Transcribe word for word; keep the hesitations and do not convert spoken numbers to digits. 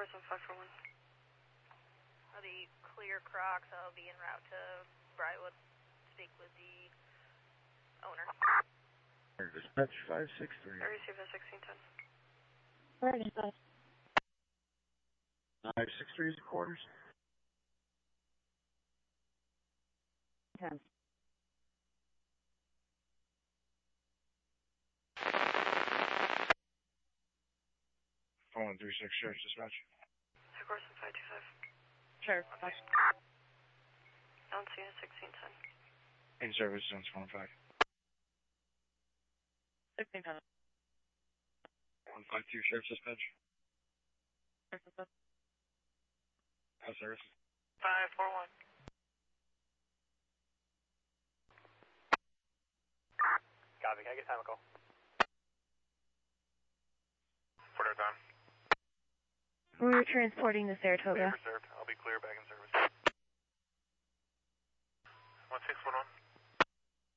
Person five four one. Uh, the clear Crocs, I'll be en route to Briarwood. Speak with the owner. Dispatch five six three. I received a sixteen ten. Where is that? five six three is the quarters. ten. four one three six, Sheriff's Dispatch. Person five two five. Sure. On scene at sixteen ten. In service, zones four one five. sixteen ten. one five two, Sheriff's Dispatch. House service. five four one. Copy, can I get time to call? Put her time. We're transporting the Saratoga. Paper served. I'll be clear back in service. one six one one.